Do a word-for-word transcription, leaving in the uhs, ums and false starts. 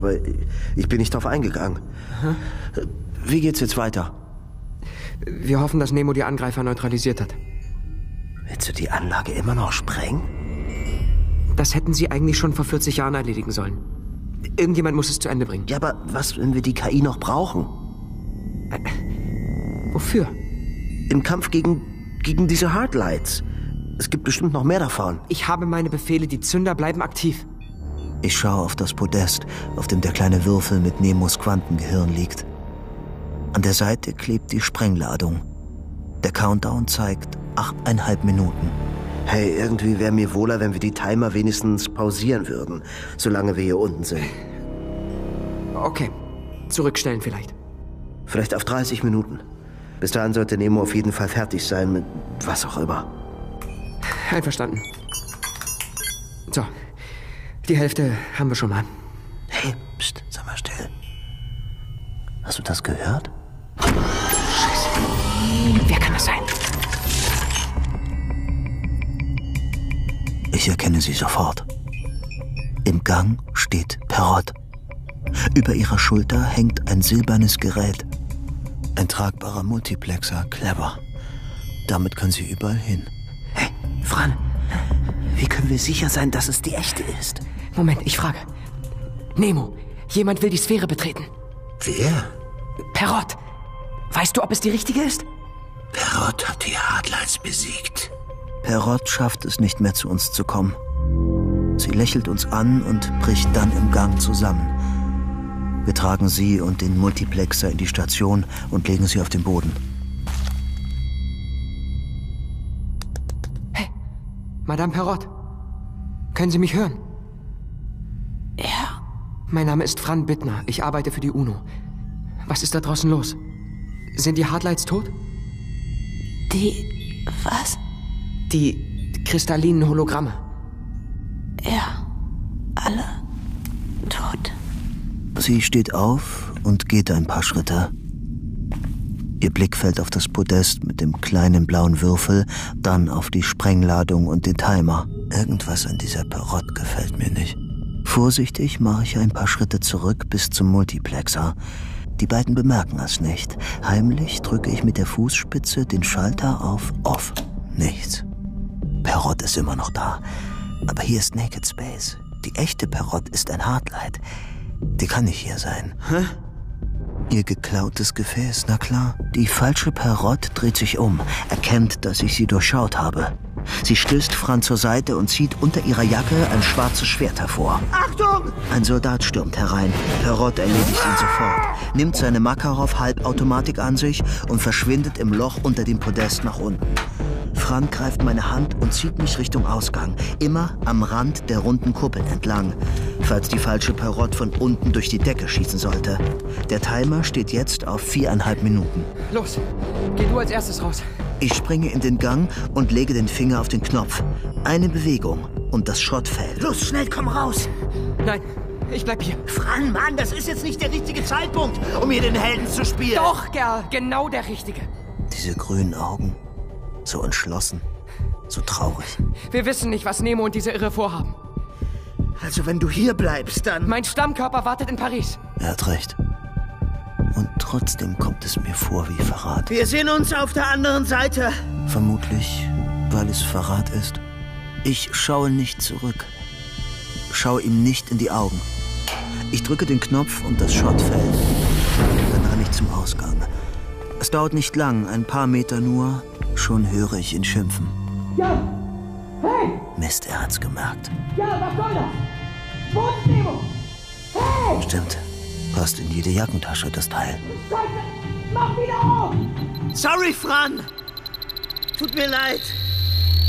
Aber ich bin nicht drauf eingegangen. Aha. Wie geht's jetzt weiter? Wir hoffen, dass Nemo die Angreifer neutralisiert hat. Willst du die Anlage immer noch sprengen? Das hätten sie eigentlich schon vor vierzig Jahren erledigen sollen. Irgendjemand muss es zu Ende bringen. Ja, aber was, wenn wir die K I noch brauchen? Äh, wofür? Im Kampf gegen, gegen diese Hardlights. Es gibt bestimmt noch mehr davon. Ich habe meine Befehle, die Zünder bleiben aktiv. Ich schaue auf das Podest, auf dem der kleine Würfel mit Nemos Quantengehirn liegt. An der Seite klebt die Sprengladung. Der Countdown zeigt achteinhalb Minuten. Hey, irgendwie wäre mir wohler, wenn wir die Timer wenigstens pausieren würden, solange wir hier unten sind. Okay, zurückstellen vielleicht. Vielleicht auf dreißig Minuten. Bis dahin sollte Nemo auf jeden Fall fertig sein mit was auch immer. Einverstanden. So, die Hälfte haben wir schon mal. Hey, pst, sag mal still. Hast du das gehört? Scheiße. Wer kann das sein? Ich erkenne sie sofort. Im Gang steht Perrott. Über ihrer Schulter hängt ein silbernes Gerät. Ein tragbarer Multiplexer, clever. Damit kann sie überall hin. Hey, Fran, wie können wir sicher sein, dass es die echte ist? Moment, ich frage. Nemo, jemand will die Sphäre betreten. Wer? Perrott. Weißt du, ob es die richtige ist? Perrott hat die Hardlights besiegt. Perrott schafft es nicht mehr, zu uns zu kommen. Sie lächelt uns an und bricht dann im Gang zusammen. Wir tragen sie und den Multiplexer in die Station und legen sie auf den Boden. Hey, Madame Perrott, können Sie mich hören? Ja. Mein Name ist Fran Bittner. Ich arbeite für die UNO. Was ist da draußen los? Sind die Hardlights tot? Die... was? Die kristallinen Hologramme. Ja, alle tot. Sie steht auf und geht ein paar Schritte. Ihr Blick fällt auf das Podest mit dem kleinen blauen Würfel, dann auf die Sprengladung und den Timer. Irgendwas an dieser Perrott gefällt mir nicht. Vorsichtig mache ich ein paar Schritte zurück bis zum Multiplexer. Die beiden bemerken es nicht. Heimlich drücke ich mit der Fußspitze den Schalter auf Off. Nichts. Perrott ist immer noch da. Aber hier ist Naked Space. Die echte Perrott ist ein Hardlight. Die kann nicht hier sein. Hä? Ihr geklautes Gefäß, na klar. Die falsche Perrott dreht sich um, erkennt, dass ich sie durchschaut habe. Sie stößt Fran zur Seite und zieht unter ihrer Jacke ein schwarzes Schwert hervor. Achtung! Ein Soldat stürmt herein. Perrott erledigt ihn sofort, nimmt seine Makarov-Halbautomatik an sich und verschwindet im Loch unter dem Podest nach unten. Fran greift meine Hand und zieht mich Richtung Ausgang, immer am Rand der runden Kuppel entlang, falls die falsche Perrott von unten durch die Decke schießen sollte. Der Timer steht jetzt auf viereinhalb Minuten. Los, geh du als erstes raus. Ich springe in den Gang und lege den Finger auf den Knopf. Eine Bewegung und das Schott fällt. Los, schnell, komm raus! Nein, ich bleib hier. Fran, Mann, das ist jetzt nicht der richtige Zeitpunkt, um hier den Helden zu spielen. Doch, Kerl, genau der richtige. Diese grünen Augen, so entschlossen, so traurig. Wir wissen nicht, was Nemo und diese Irre vorhaben. Also wenn du hier bleibst, dann... Mein Stammkörper wartet in Paris. Er hat recht. Und trotzdem kommt es mir vor wie Verrat. Wir sehen uns auf der anderen Seite. Vermutlich, weil es Verrat ist. Ich schaue nicht zurück. Schaue ihm nicht in die Augen. Ich drücke den Knopf und das Schott fällt. Dann renne ich zum Ausgang. Es dauert nicht lang, ein paar Meter nur. Schon höre ich ihn schimpfen. Ja! Hey! Mist, er hat's gemerkt. Ja, was soll das? Wo ist Nemo? Hey! Stimmt. Passt in jede Jackentasche, das Teil. Scheiße! Mach wieder auf! Sorry, Fran! Tut mir leid.